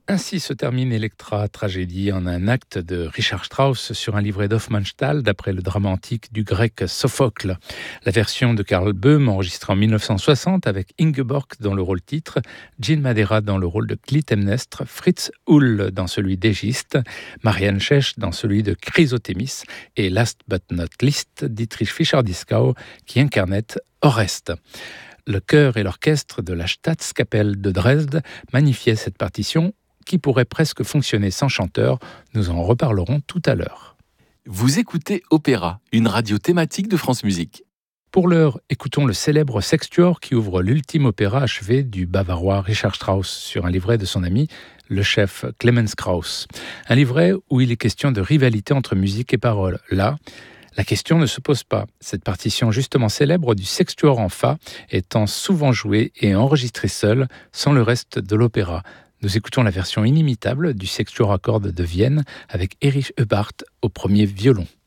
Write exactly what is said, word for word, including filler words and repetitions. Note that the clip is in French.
Ainsi se termine Elektra, tragédie en un acte de Richard Strauss sur un livret d'Hofmannsthal d'après le drame antique du grec Sophocle. La version de Karl Böhm enregistrée en mille neuf cent soixante avec Ingeborg dans le rôle titre, Gene Madeira dans le rôle de Clytemnestre, Fritz Hull dans celui d'Égiste, Marianne Schesch dans celui de Chrysothémis et last but not least Dietrich Fischer-Dieskau qui incarnait Oreste. Le chœur et l'orchestre de la Staatskapelle de Dresde magnifiaient cette partition qui pourrait presque fonctionner sans chanteur. Nous en reparlerons tout à l'heure. Vous écoutez Opéra, une radio thématique de France Musique. Pour l'heure, écoutons le célèbre sextuor qui ouvre l'ultime opéra achevé du bavarois Richard Strauss sur un livret de son ami, le chef Clemens Krauss. Un livret où il est question de rivalité entre musique et parole. Là, la question ne se pose pas. Cette partition justement célèbre du sextuor en fa étant souvent jouée et enregistrée seule, sans le reste de l'opéra. Nous écoutons la version inimitable du sextuor à cordes de Vienne avec Erich Hubbard au premier violon.